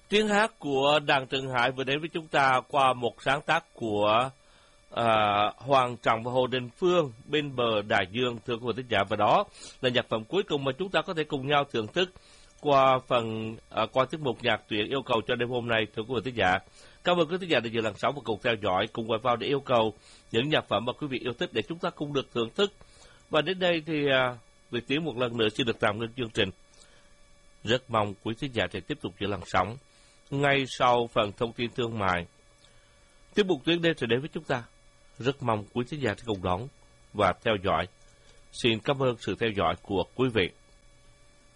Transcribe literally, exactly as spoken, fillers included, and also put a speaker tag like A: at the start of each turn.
A: Tiếng hát của Đặng Trần Hải vừa đến với chúng ta qua một sáng tác của uh, Hoàng Trọng và Hồ Đình Phương, Bên bờ đại dương, thưa quý vị thính giả. Và đó là nhạc phẩm cuối cùng mà chúng ta có thể cùng nhau thưởng thức qua phần uh, qua tiết mục nhạc tuyển yêu cầu cho đêm hôm nay, thưa quý vị thính giả. Cảm ơn quý thính giả đã dự làn sóng và cùng theo dõi, cùng gọi vào để yêu cầu những nhạc phẩm mà quý vị yêu thích để chúng ta cùng được thưởng thức. Và đến đây thì uh, Việt Tiến một lần nữa xin được tạm ngưng chương trình. Rất mong quý thính giả sẽ tiếp tục giữ làn sóng ngay sau phần thông tin thương mại. Tiếp mục tuyến đêm sẽ đến với chúng ta. Rất mong quý thính giả sẽ cùng đón và theo dõi. Xin cảm ơn sự theo dõi của quý vị.